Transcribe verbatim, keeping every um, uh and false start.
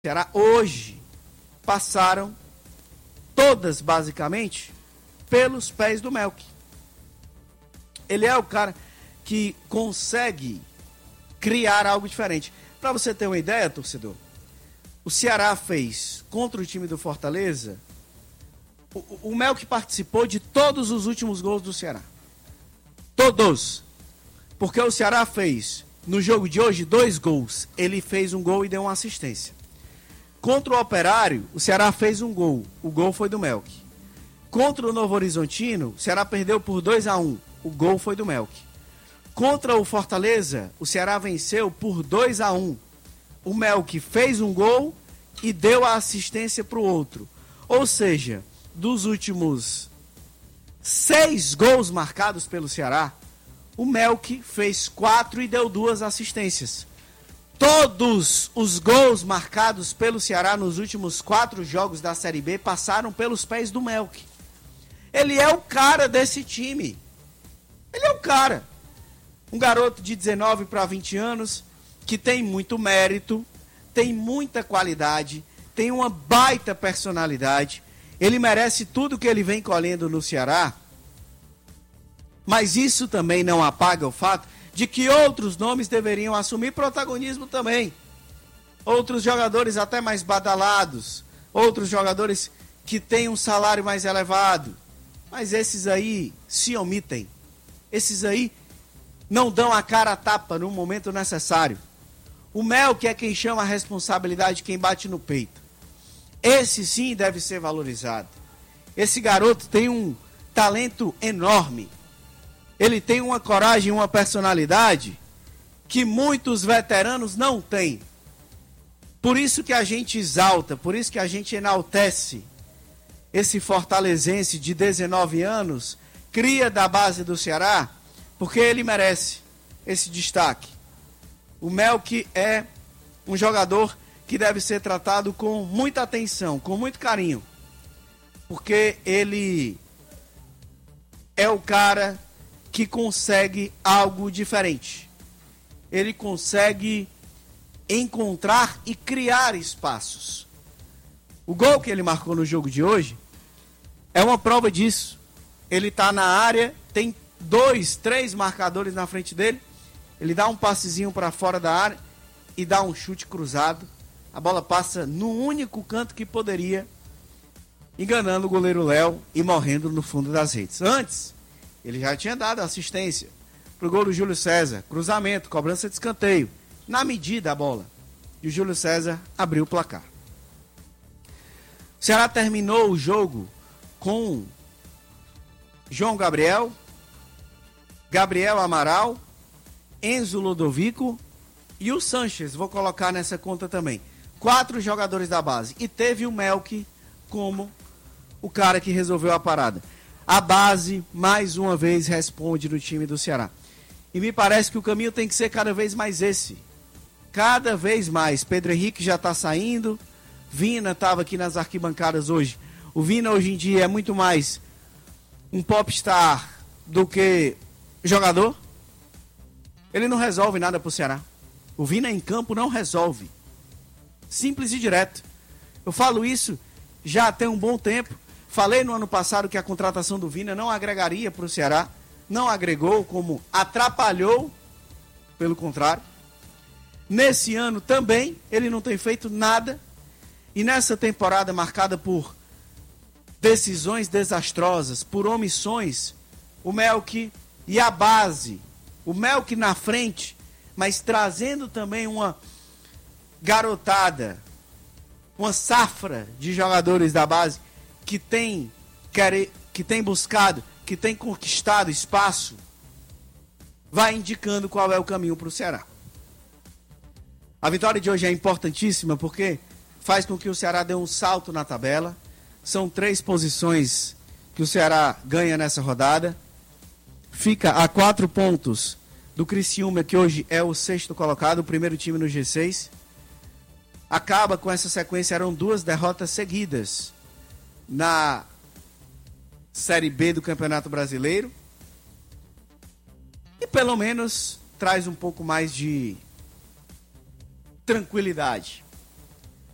Ceará hoje passaram todas, basicamente, pelos pés do Melk. Ele é o cara que consegue criar algo diferente. Para você ter uma ideia, torcedor, o Ceará fez contra o time do Fortaleza, o, o Melk participou de todos os últimos gols do Ceará. Todos. Porque o Ceará fez, no jogo de hoje, dois gols. Ele fez um gol e deu uma assistência. Contra o Operário, o Ceará fez um gol. O gol foi do Melk. Contra o Novo Horizontino, o Ceará perdeu por dois a um. O gol foi do Melk. Contra o Fortaleza, o Ceará venceu por dois a um. O Melk fez um gol e deu a assistência para o outro. Ou seja, dos últimos seis gols marcados pelo Ceará, o Melk fez quatro e deu duas assistências. Todos os gols marcados pelo Ceará nos últimos quatro jogos da Série B passaram pelos pés do Melk. Ele é o cara desse time. Ele é o cara. Um garoto de dezenove para vinte anos, que tem muito mérito, tem muita qualidade, tem uma baita personalidade. Ele merece tudo que ele vem colhendo no Ceará. Mas isso também não apaga o fato de que outros nomes deveriam assumir protagonismo também. Outros jogadores até mais badalados, outros jogadores que têm um salário mais elevado. Mas esses aí se omitem. Esses aí não dão a cara a tapa no momento necessário. O Melk é quem chama a responsabilidade, quem bate no peito. Esse sim deve ser valorizado. Esse garoto tem um talento enorme. Ele tem uma coragem, uma personalidade que muitos veteranos não têm. Por isso que a gente exalta, por isso que a gente enaltece esse fortalezense de dezenove anos, cria da base do Ceará, porque ele merece esse destaque. O Melk é um jogador que deve ser tratado com muita atenção, com muito carinho, porque ele é o cara que consegue algo diferente. Ele consegue encontrar e criar espaços. O gol que ele marcou no jogo de hoje é uma prova disso. Ele está na área, tem dois, três marcadores na frente dele. Ele dá um passezinho para fora da área e dá um chute cruzado. A bola passa no único canto que poderia, enganando o goleiro Léo e morrendo no fundo das redes. Antes, ele já tinha dado assistência para o gol do Júlio César. Cruzamento, cobrança de escanteio. Na medida a bola. E o Júlio César abriu o placar. O Ceará terminou o jogo com João Gabriel, Gabriel Amaral, Enzo Ludovico e o Sanches. Vou colocar nessa conta também. Quatro jogadores da base. E teve o Melk como o cara que resolveu a parada. A base, mais uma vez, responde no time do Ceará. E me parece que o caminho tem que ser cada vez mais esse. Cada vez mais. Pedro Henrique já está saindo. Vina estava aqui nas arquibancadas hoje. O Vina, hoje em dia, é muito mais um popstar do que jogador. Ele não resolve nada para o Ceará. O Vina em campo não resolve. Simples e direto. Eu falo isso já tem um bom tempo. Falei no ano passado que a contratação do Vina não agregaria para o Ceará, não agregou, como atrapalhou, pelo contrário. Nesse ano também, ele não tem feito nada, e nessa temporada marcada por decisões desastrosas, por omissões, o Melk e a base, o Melk na frente, mas trazendo também uma garotada, uma safra de jogadores da base, que tem, que tem buscado, que tem conquistado espaço, vai indicando qual é o caminho para o Ceará. A vitória de hoje é importantíssima porque faz com que o Ceará dê um salto na tabela. São três posições que o Ceará ganha nessa rodada. Fica a quatro pontos do Criciúma, que hoje é o sexto colocado, o primeiro time no G seis. Acaba com essa sequência, eram duas derrotas seguidas na Série B do Campeonato Brasileiro. E pelo menos traz um pouco mais de tranquilidade